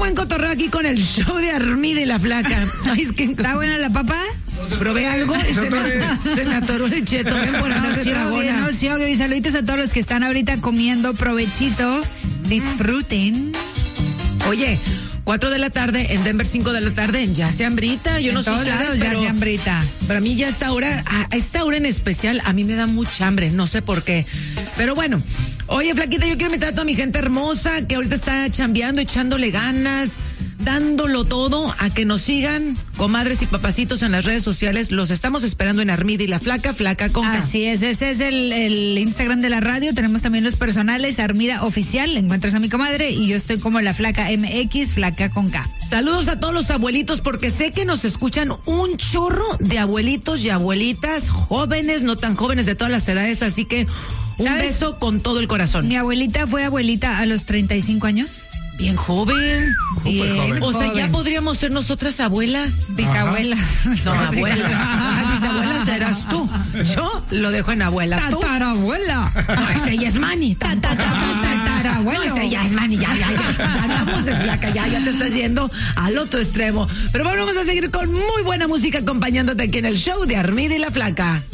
buen cotorreo aquí con el show de Armida y la Flaca. Ay, es que ¿Está buena la papa? probé algo y se me atoró el cheto. Ven por andar de dragona. Y saluditos a todos los que están ahorita comiendo. Provechito. Disfruten. Oye, 4 de la tarde en Denver, 5 de la tarde en Ya se hambrita. Yo no sé ustedes, Ya se hambrita. Para mí ya a esta hora en especial, a mí me da mucha hambre, no sé por qué. Pero bueno, oye, Flaquita, yo quiero invitar a toda mi gente hermosa que ahorita está chambeando, echándole ganas, dándolo todo, a que nos sigan, comadres y papacitos, en las redes sociales. Los estamos esperando en Armida y la Flaca, Flaca con K. Así es, ese es el Instagram de la radio. Tenemos también los personales, Armida Oficial, encuentras a mi comadre, y yo estoy como la Flaca MX, Flaca con K. Saludos a todos los abuelitos, porque sé que nos escuchan un chorro de abuelitos y abuelitas, jóvenes, no tan jóvenes, de todas las edades, así que un beso con todo el corazón. Mi abuelita fue abuelita a los 35 años. Bien joven. Bien joven. O sea, ya podríamos ser nosotras abuelas. Bisabuelas. No, abuelas. Bisabuelas serás tú. Yo lo dejo en abuela. Tatarabuela. No, ese ya es Manny. Tatarabuelo. No, ese ya es Manny. Ya la voz es Flaca. Ya te estás yendo al otro extremo. Pero bueno, vamos a seguir con muy buena música acompañándote aquí en el show de Armida y la Flaca.